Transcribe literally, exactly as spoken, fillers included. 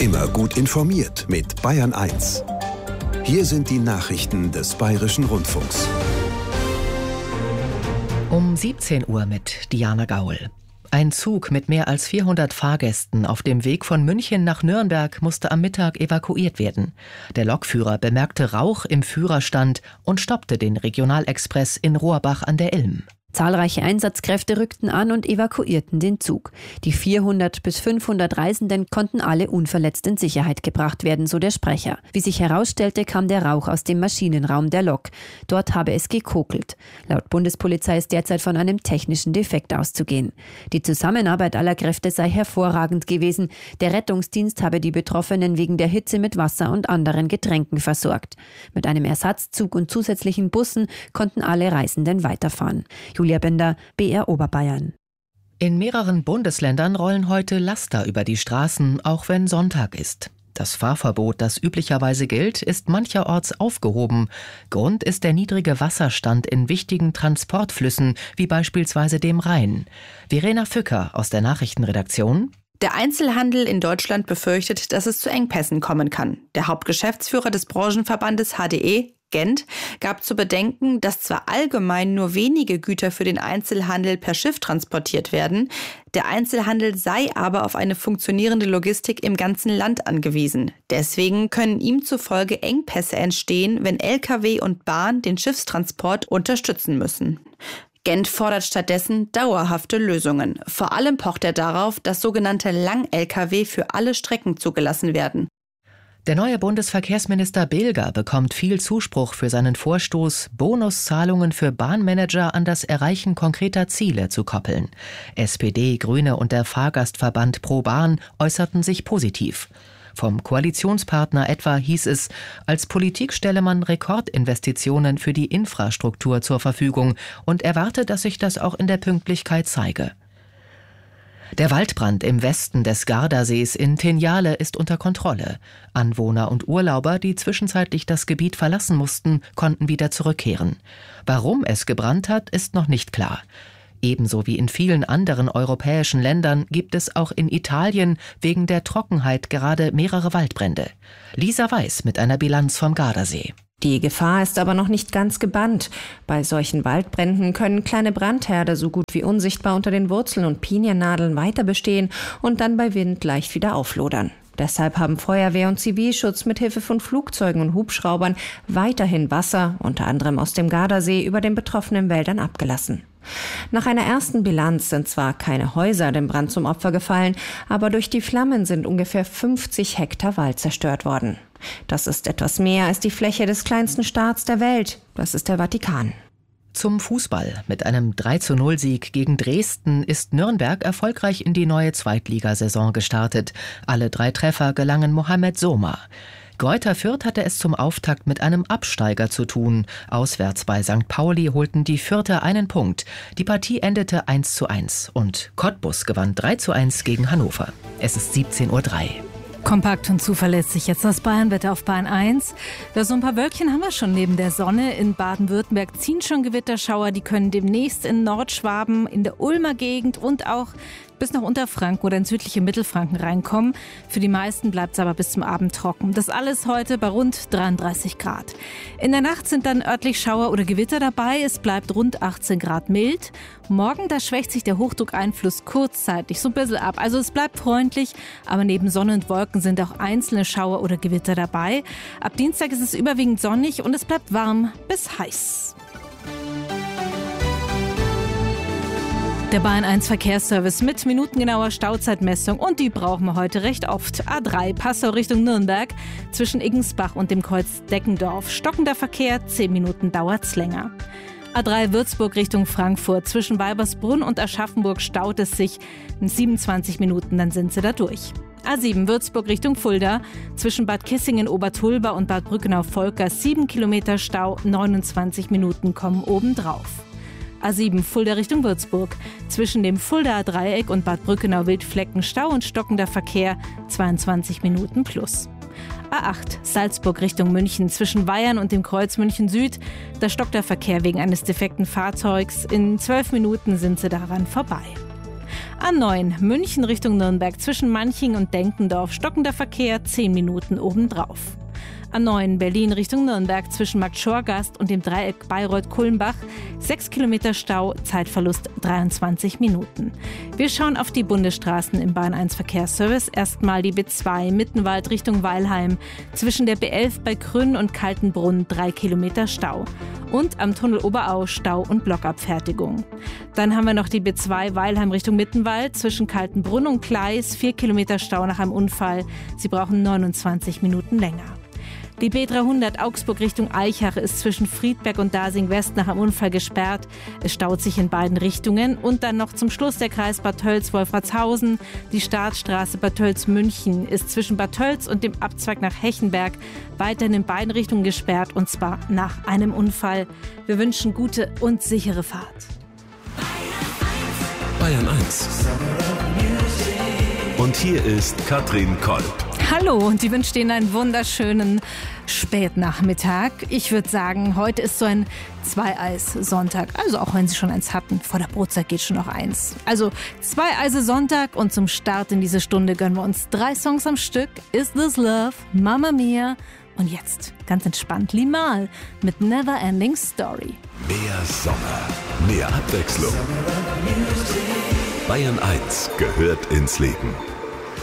Immer gut informiert mit Bayern eins. Hier sind die Nachrichten des Bayerischen Rundfunks. Um siebzehn Uhr mit Diana Gaul. Ein Zug mit mehr als vierhundert Fahrgästen auf dem Weg von München nach Nürnberg musste am Mittag evakuiert werden. Der Lokführer bemerkte Rauch im Führerstand und stoppte den Regionalexpress in Rohrbach an der Ilm. Zahlreiche Einsatzkräfte rückten an und evakuierten den Zug. Die vierhundert bis fünfhundert Reisenden konnten alle unverletzt in Sicherheit gebracht werden, so der Sprecher. Wie sich herausstellte, kam der Rauch aus dem Maschinenraum der Lok. Dort habe es gekokelt. Laut Bundespolizei ist derzeit von einem technischen Defekt auszugehen. Die Zusammenarbeit aller Kräfte sei hervorragend gewesen. Der Rettungsdienst habe die Betroffenen wegen der Hitze mit Wasser und anderen Getränken versorgt. Mit einem Ersatzzug und zusätzlichen Bussen konnten alle Reisenden weiterfahren. Julia Bender, B R Oberbayern. In mehreren Bundesländern rollen heute Laster über die Straßen, auch wenn Sonntag ist. Das Fahrverbot, das üblicherweise gilt, ist mancherorts aufgehoben. Grund ist der niedrige Wasserstand in wichtigen Transportflüssen, wie beispielsweise dem Rhein. Verena Fücker aus der Nachrichtenredaktion. Der Einzelhandel in Deutschland befürchtet, dass es zu Engpässen kommen kann. Der Hauptgeschäftsführer des Branchenverbandes H D E, Gent, gab zu bedenken, dass zwar allgemein nur wenige Güter für den Einzelhandel per Schiff transportiert werden, der Einzelhandel sei aber auf eine funktionierende Logistik im ganzen Land angewiesen. Deswegen können ihm zufolge Engpässe entstehen, wenn L K W und Bahn den Schiffstransport unterstützen müssen. Gent fordert stattdessen dauerhafte Lösungen. Vor allem pocht er darauf, dass sogenannte Lang-L K W für alle Strecken zugelassen werden. Der neue Bundesverkehrsminister Bilger bekommt viel Zuspruch für seinen Vorstoß, Bonuszahlungen für Bahnmanager an das Erreichen konkreter Ziele zu koppeln. S P D, Grüne und der Fahrgastverband Pro Bahn äußerten sich positiv. Vom Koalitionspartner etwa hieß es, als Politik stelle man Rekordinvestitionen für die Infrastruktur zur Verfügung und erwarte, dass sich das auch in der Pünktlichkeit zeige. Der Waldbrand im Westen des Gardasees in Tinjale ist unter Kontrolle. Anwohner und Urlauber, die zwischenzeitlich das Gebiet verlassen mussten, konnten wieder zurückkehren. Warum es gebrannt hat, ist noch nicht klar. Ebenso wie in vielen anderen europäischen Ländern gibt es auch in Italien wegen der Trockenheit gerade mehrere Waldbrände. Lisa Weiß mit einer Bilanz vom Gardasee. Die Gefahr ist aber noch nicht ganz gebannt. Bei solchen Waldbränden können kleine Brandherde so gut wie unsichtbar unter den Wurzeln und Piniennadeln weiter bestehen und dann bei Wind leicht wieder auflodern. Deshalb haben Feuerwehr und Zivilschutz mit Hilfe von Flugzeugen und Hubschraubern weiterhin Wasser, unter anderem aus dem Gardasee, über den betroffenen Wäldern abgelassen. Nach einer ersten Bilanz sind zwar keine Häuser dem Brand zum Opfer gefallen, aber durch die Flammen sind ungefähr fünfzig Hektar Wald zerstört worden. Das ist etwas mehr als die Fläche des kleinsten Staats der Welt. Das ist der Vatikan. Zum Fußball. Mit einem drei zu null Sieg gegen Dresden ist Nürnberg erfolgreich in die neue Zweitligasaison gestartet. Alle drei Treffer gelangen Mohamed Soma. Greuther Fürth hatte es zum Auftakt mit einem Absteiger zu tun. Auswärts bei Sankt Pauli holten die Fürther einen Punkt. Die Partie endete eins zu eins und Cottbus gewann drei zu eins gegen Hannover. Es ist siebzehn Uhr drei. Kompakt und zuverlässig jetzt das Bayernwetter auf Bayern eins. Da so ein paar Wölkchen haben wir schon neben der Sonne. In Baden-Württemberg ziehen schon Gewitterschauer. Die können demnächst in Nordschwaben, in der Ulmer Gegend und auch bis nach Unterfranken oder ins südliche Mittelfranken reinkommen. Für die meisten bleibt es aber bis zum Abend trocken. Das alles heute bei rund dreiunddreißig Grad. In der Nacht sind dann örtlich Schauer oder Gewitter dabei. Es bleibt rund achtzehn Grad mild. Morgen, da schwächt sich der Hochdruckeinfluss kurzzeitig so ein bisschen ab. Also es bleibt freundlich, aber neben Sonne und Wolken sind auch einzelne Schauer oder Gewitter dabei. Ab Dienstag ist es überwiegend sonnig und es bleibt warm bis heiß. Der Bayern eins Verkehrsservice mit minutengenauer Stauzeitmessung und die brauchen wir heute recht oft. A drei Passau Richtung Nürnberg zwischen Iggensbach und dem Kreuz Deckendorf. Stockender Verkehr, zehn Minuten dauert's länger. A drei Würzburg Richtung Frankfurt zwischen Weibersbrunn und Aschaffenburg staut es sich in siebenundzwanzig Minuten, dann sind sie da durch. A sieben Würzburg Richtung Fulda zwischen Bad Kissingen-Obertulba und Bad Brückenau-Volker sieben Kilometer Stau, neunundzwanzig Minuten kommen obendrauf. A sieben Fulda Richtung Würzburg zwischen dem Fuldaer Dreieck und Bad Brückenau-Wildflecken Stau und stockender Verkehr, zweiundzwanzig Minuten plus. A acht Salzburg Richtung München zwischen Weyern und dem Kreuz München Süd, da stockt der Verkehr wegen eines defekten Fahrzeugs, in zwölf Minuten sind sie daran vorbei. A neun München Richtung Nürnberg zwischen Manching und Denkendorf, stockender Verkehr, zehn Minuten obendrauf. A neun Berlin Richtung Nürnberg zwischen Marktschorgast und dem Dreieck Bayreuth-Kulmbach. sechs Kilometer Stau, Zeitverlust dreiundzwanzig Minuten. Wir schauen auf die Bundesstraßen im Bahn eins Verkehrsservice. Erstmal die B zwei Mittenwald Richtung Weilheim. Zwischen der B elf bei Krünn und Kaltenbrunn drei Kilometer Stau. Und am Tunnel Oberau Stau und Blockabfertigung. Dann haben wir noch die B zwei Weilheim Richtung Mittenwald. Zwischen Kaltenbrunn und Gleis vier Kilometer Stau nach einem Unfall. Sie brauchen neunundzwanzig Minuten länger. Die B dreihundert Augsburg Richtung Eichach ist zwischen Friedberg und Dasing West nach einem Unfall gesperrt. Es staut sich in beiden Richtungen. Und dann noch zum Schluss der Kreis Bad Tölz-Wolfratshausen. Die Startstraße Bad Tölz-München ist zwischen Bad Tölz und dem Abzweig nach Hechenberg weiterhin in beiden Richtungen gesperrt, und zwar nach einem Unfall. Wir wünschen gute und sichere Fahrt. Bayern eins. Und hier ist Katrin Kolb. Hallo, und ich wünsche Ihnen einen wunderschönen Spätnachmittag. Ich würde sagen, heute ist so ein Zwei-Eis-Sonntag. Also auch wenn Sie schon eins hatten, vor der Brotzeit geht schon noch eins. Also Zwei-Eise-Sonntag, und zum Start in diese Stunde gönnen wir uns drei Songs am Stück. Is This Love, Mamma Mia und jetzt ganz entspannt Limahl mit Never Ending Story. Mehr Sommer, mehr Abwechslung. Bayern eins gehört ins Leben.